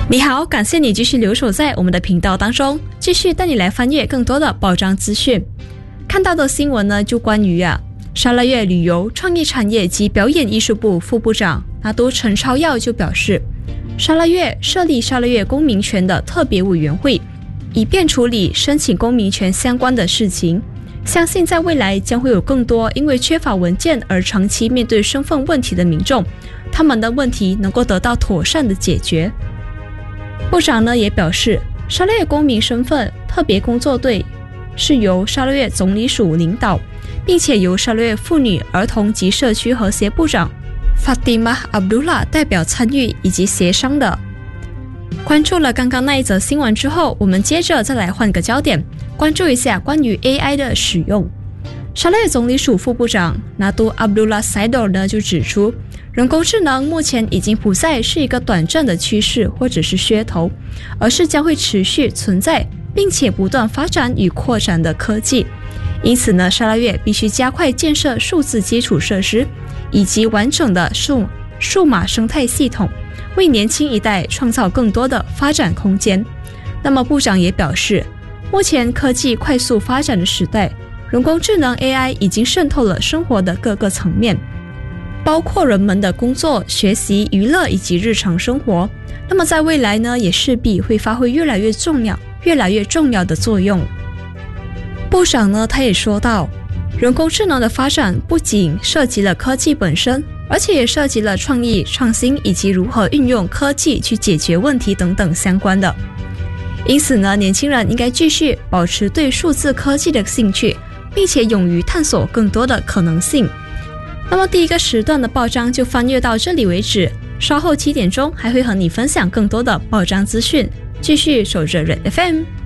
你好，感谢你继续留守在我们的频道当中，继续带你来翻阅更多的报章资讯。看到的新闻呢，就关于沙拉越旅游、创意产业及表演艺术部副部长拿督陈超耀就表示，沙拉越设立沙拉越公民权的特别委员会，以便处理申请公民权相关的事情。相信在未来将会有更多因为缺乏文件而长期面对身份问题的民众，他们的问题能够得到妥善的解决。部长呢也表示，沙拉越公民身份特别工作队是由沙拉越总理署领导，并且由沙拉越妇女、儿童及社区和谐部长 Fatimah Abdullah 代表参与以及协商的。关注了刚刚那一则新闻之后，我们接着再来换个焦点，关注一下关于 AI 的使用。沙拉越总理署副部长拿督 Abdullah Saidor 呢就指出，人工智能目前已经不再是一个短暂的趋势或者是噱头，而是将会持续存在并且不断发展与扩展的科技。因此呢，沙拉越必须加快建设数字基础设施以及完整的数码生态系统，为年轻一代创造更多的发展空间。那么部长也表示，目前科技快速发展的时代，人工智能 AI 已经渗透了生活的各个层面，包括人们的工作、学习、娱乐以及日常生活。那么在未来呢，也势必会发挥越来越重要的作用。部长呢，他也说到，人工智能的发展不仅涉及了科技本身，而且也涉及了创意、创新以及如何运用科技去解决问题等等相关的。因此呢，年轻人应该继续保持对数字科技的兴趣，并且勇于探索更多的可能性。那么第一个时段的报章就翻阅到这里为止，稍后7点钟还会和你分享更多的报章资讯，继续守着 Red FM。